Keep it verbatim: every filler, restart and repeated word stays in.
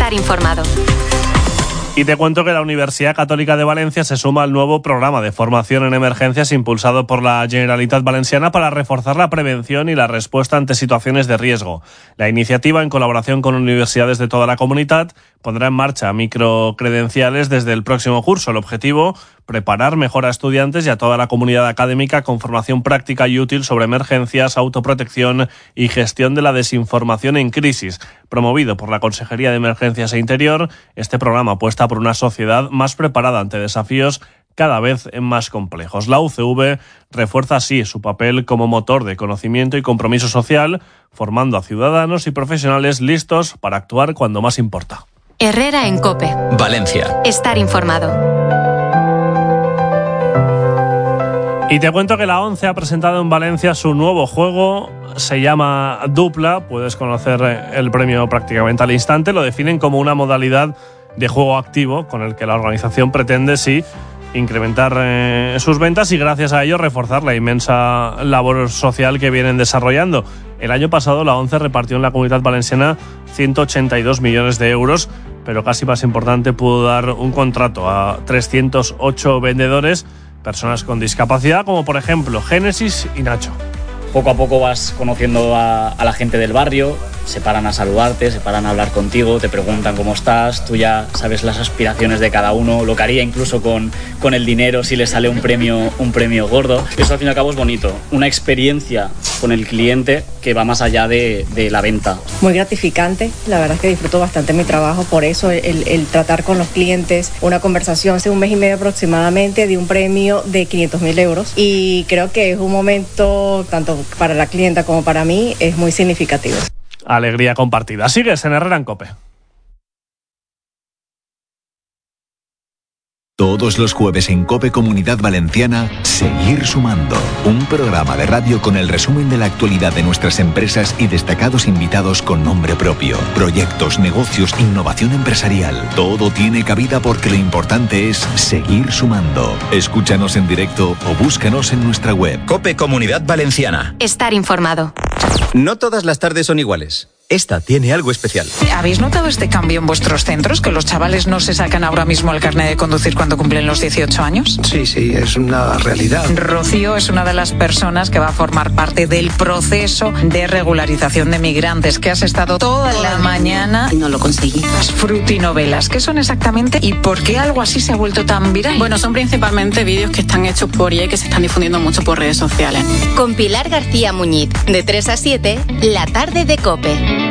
Estar informado. Y te cuento que la Universidad Católica de Valencia se suma al nuevo programa de formación en emergencias impulsado por la Generalitat Valenciana para reforzar la prevención y la respuesta ante situaciones de riesgo. La iniciativa, en colaboración con universidades de toda la comunidad, pondrá en marcha microcredenciales desde el próximo curso. El objetivo, preparar mejor a estudiantes y a toda la comunidad académica con formación práctica y útil sobre emergencias, autoprotección y gestión de la desinformación en crisis. Promovido por la Consejería de Emergencias e Interior, este programa apuesta por una sociedad más preparada ante desafíos cada vez más complejos. La U C V refuerza así su papel como motor de conocimiento y compromiso social, formando a ciudadanos y profesionales listos para actuar cuando más importa. Herrera en COPE. Valencia. Estar informado. Y te cuento que la ONCE ha presentado en Valencia su nuevo juego, se llama Dupla, puedes conocer el premio prácticamente al instante. Lo definen como una modalidad de juego activo con el que la organización pretende, sí, incrementar eh, sus ventas y gracias a ello reforzar la inmensa labor social que vienen desarrollando. El año pasado la ONCE repartió en la Comunidad Valenciana ciento ochenta y dos millones de euros, pero casi más importante, pudo dar un contrato a trescientos ocho vendedores, personas con discapacidad, como por ejemplo Génesis y Nacho. Poco a poco vas conociendo a, a la gente del barrio, se paran a saludarte, se paran a hablar contigo, te preguntan cómo estás, tú ya sabes las aspiraciones de cada uno, lo que haría incluso con, con el dinero si le sale un premio, un premio gordo. Eso al fin y al cabo es bonito, una experiencia con el cliente que va más allá de, de la venta. Muy gratificante, la verdad es que disfruto bastante mi trabajo, por eso el, el tratar con los clientes, una conversación hace un mes y medio aproximadamente de un premio de quinientos mil euros y creo que es un momento tanto para la clienta como para mí es muy significativo. Alegría compartida. Sigues en Herrera en COPE. Todos los jueves en COPE Comunidad Valenciana, Seguir Sumando. Un programa de radio con el resumen de la actualidad de nuestras empresas y destacados invitados con nombre propio. Proyectos, negocios, innovación empresarial. Todo tiene cabida porque lo importante es seguir sumando. Escúchanos en directo o búscanos en nuestra web. COPE Comunidad Valenciana. Estar informado. No todas las tardes son iguales. Esta tiene algo especial. ¿Habéis notado este cambio en vuestros centros? ¿Que los chavales no se sacan ahora mismo el carnet de conducir cuando cumplen los dieciocho años? Sí, sí, es una realidad. Rocío es una de las personas que va a formar parte del proceso de regularización de migrantes, que has estado toda la mañana... Y no lo conseguí. Las frutinovelas, ¿qué son exactamente y por qué algo así se ha vuelto tan viral? Bueno, son principalmente vídeos que están hechos por I A y que se están difundiendo mucho por redes sociales. Con Pilar García Muñiz, de tres a siete, la tarde de COPE.